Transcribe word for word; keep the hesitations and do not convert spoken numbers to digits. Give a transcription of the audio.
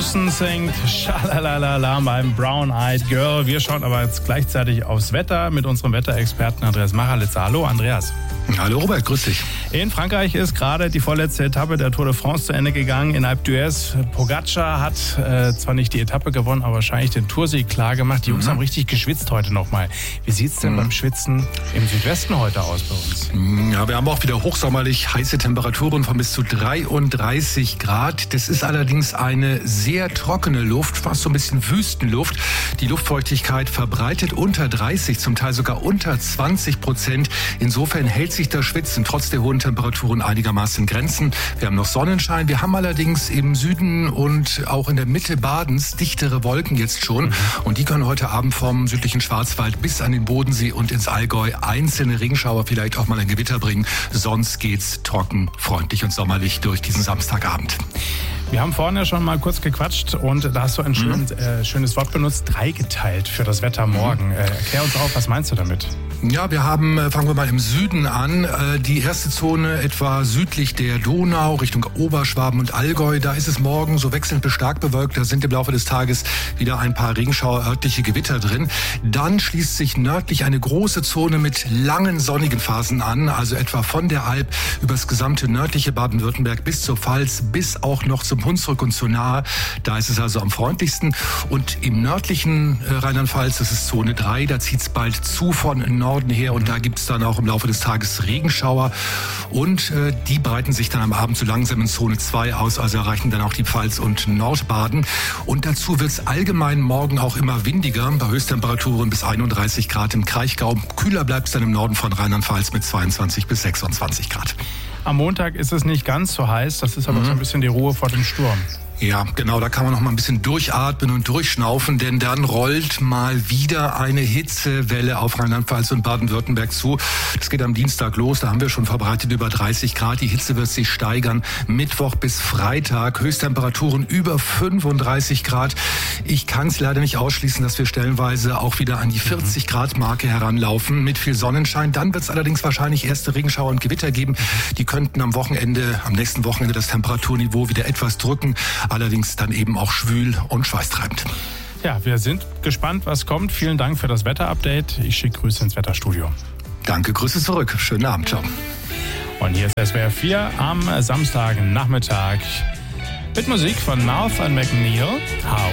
Houston singt Schalalala beim Brown Eyed Girl. Wir schauen aber jetzt gleichzeitig aufs Wetter mit unserem Wetterexperten Andreas Machlitz. Hallo Andreas. Hallo Robert, grüß dich. In Frankreich ist gerade die vorletzte Etappe der Tour de France zu Ende gegangen. In Alpe d'Huez. Pogacar hat äh, zwar nicht die Etappe gewonnen, aber wahrscheinlich den Toursieg klar gemacht. Die Jungs mhm. haben richtig geschwitzt heute nochmal. Wie sieht es denn mhm. beim Schwitzen im Südwesten heute aus bei uns? Ja, wir haben auch wieder hochsommerlich heiße Temperaturen von bis zu dreiunddreißig Grad. Das ist allerdings eine sehr trockene Luft, fast so ein bisschen Wüstenluft. Die Luftfeuchtigkeit verbreitet unter dreißig, zum Teil sogar unter zwanzig Prozent. Insofern hält sich das Schwitzen trotz der hohen Temperaturen einigermaßen in Grenzen. Wir haben noch Sonnenschein. Wir haben allerdings im Süden und auch in der Mitte Badens dichtere Wolken jetzt schon. Mhm. Und die können heute Abend vom südlichen Schwarzwald bis an den Bodensee und ins Allgäu einzelne Regenschauer, vielleicht auch mal ein Gewitter bringen. Sonst geht's trocken, freundlich und sommerlich durch diesen Samstagabend. Wir haben vorhin ja schon mal kurz gequatscht und da hast du ein schön, äh, schönes Wort benutzt, dreigeteilt für das Wetter morgen. Äh, erklär uns auf, was meinst du damit? Ja, wir haben, fangen wir mal im Süden an, die erste Zone etwa südlich der Donau, Richtung Oberschwaben und Allgäu. Da ist es morgen so wechselnd bis stark bewölkt. Da sind im Laufe des Tages wieder ein paar Regenschauer, örtliche Gewitter drin. Dann schließt sich nördlich eine große Zone mit langen sonnigen Phasen an, also etwa von der Alp über das gesamte nördliche Baden-Württemberg bis zur Pfalz, bis auch noch zum Hunsrück und zur Nahe. Da ist es also am freundlichsten. Und im nördlichen Rheinland-Pfalz, das ist Zone drei, da zieht es bald zu von Norden Norden her und da gibt es dann auch im Laufe des Tages Regenschauer und äh, die breiten sich dann am Abend so langsam in Zone zwei aus, also erreichen dann auch die Pfalz und Nordbaden und dazu wird es allgemein morgen auch immer windiger, bei Höchsttemperaturen bis einunddreißig Grad im Kraichgau, kühler bleibt es dann im Norden von Rheinland-Pfalz mit zweiundzwanzig bis sechsundzwanzig Grad. Am Montag ist es nicht ganz so heiß, das ist aber mhm. so ein bisschen die Ruhe vor dem Sturm. Ja, genau, da kann man noch mal ein bisschen durchatmen und durchschnaufen, denn dann rollt mal wieder eine Hitzewelle auf Rheinland-Pfalz und Baden-Württemberg zu. Das geht am Dienstag los, da haben wir schon verbreitet über dreißig Grad. Die Hitze wird sich steigern. Mittwoch bis Freitag Höchsttemperaturen über fünfunddreißig Grad. Ich kann es leider nicht ausschließen, dass wir stellenweise auch wieder an die vierzig Grad Marke heranlaufen mit viel Sonnenschein. Dann wird es allerdings wahrscheinlich erste Regenschauer und Gewitter geben. Die könnten am Wochenende, am nächsten Wochenende das Temperaturniveau wieder etwas drücken. Allerdings dann eben auch schwül und schweißtreibend. Ja, wir sind gespannt, was kommt. Vielen Dank für das Wetterupdate. Ich schicke Grüße ins Wetterstudio. Danke, Grüße zurück. Schönen Abend, ciao. Und hier ist S W R vier am Samstagnachmittag mit Musik von Mouth and McNeil.